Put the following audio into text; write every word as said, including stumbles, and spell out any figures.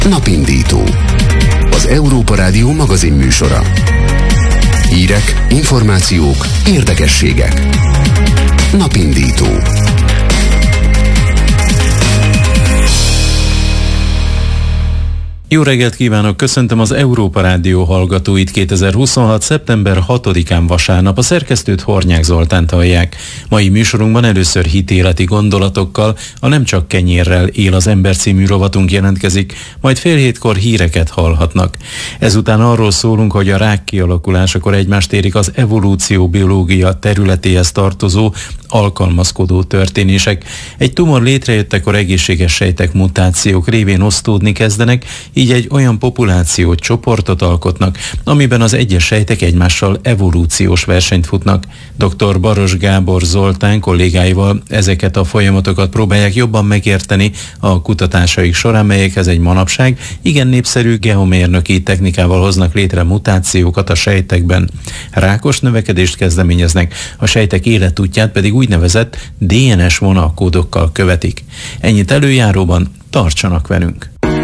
Napindító. Az Európa Rádió magazin műsora. Hírek, információk, érdekességek. Napindító. Jó reggelt kívánok, köszöntöm az Európa Rádió hallgatóit. kétezer-huszonhat. szeptember hatodikán vasárnap a szerkesztőt, Hornyák Zoltánt hallják. Mai műsorunkban először hitéleti gondolatokkal, a Nem csak kenyérrel él az ember című rovatunk jelentkezik, majd fél hétkor híreket hallhatnak. Ezután arról szólunk, hogy a rák kialakulásakor egymást érik az evolúcióbiológia területéhez tartozó alkalmazkodó történések. Egy tumor létrejöttekor egészséges sejtek mutációk révén osztódni kezdenek, így egy olyan populációt, csoportot alkotnak, amiben az egyes sejtek egymással evolúciós versenyt futnak. doktor Baros Gábor Zoltán kollégáival ezeket a folyamatokat próbálják jobban megérteni a kutatásaik során, melyekhez egy manapság igen népszerű geomérnöki technikával hoznak létre mutációkat a sejtekben. Rákos növekedést kezdeményeznek, a sejtek életútját pedig úgynevezett dé en es vonalkódokkal követik. Ennyit előjáróban, tartsanak velünk!